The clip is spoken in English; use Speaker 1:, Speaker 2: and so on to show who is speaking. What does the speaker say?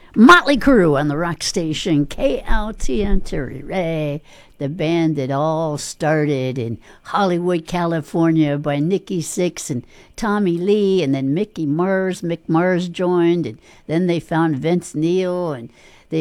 Speaker 1: Motley Crue on the rock station KLTN Terry Ray, the band that all started in Hollywood, California by Nikki Sixx and Tommy Lee, and then Mick Mars joined, and then they found Vince Neil, and